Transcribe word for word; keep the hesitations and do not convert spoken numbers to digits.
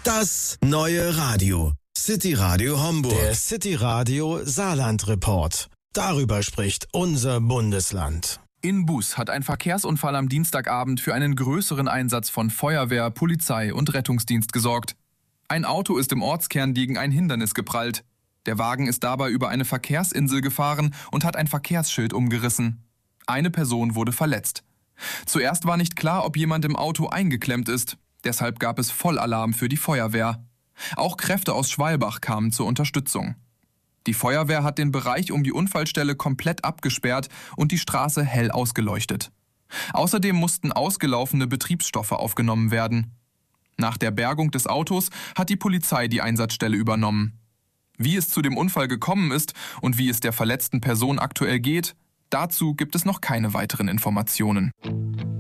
Das neue Radio. City Radio Homburg. Der City Radio Saarland Report. Darüber spricht unser Bundesland. In Buß hat ein Verkehrsunfall am Dienstagabend für einen größeren Einsatz von Feuerwehr, Polizei und Rettungsdienst gesorgt. Ein Auto ist im Ortskern gegen ein Hindernis geprallt. Der Wagen ist dabei über eine Verkehrsinsel gefahren und hat ein Verkehrsschild umgerissen. Eine Person wurde verletzt. Zuerst war nicht klar, ob jemand im Auto eingeklemmt ist. Deshalb gab es Vollalarm für die Feuerwehr. Auch Kräfte aus Schwalbach kamen zur Unterstützung. Die Feuerwehr hat den Bereich um die Unfallstelle komplett abgesperrt und die Straße hell ausgeleuchtet. Außerdem mussten ausgelaufene Betriebsstoffe aufgenommen werden. Nach der Bergung des Autos hat die Polizei die Einsatzstelle übernommen. Wie es zu dem Unfall gekommen ist und wie es der verletzten Person aktuell geht, dazu gibt es noch keine weiteren Informationen.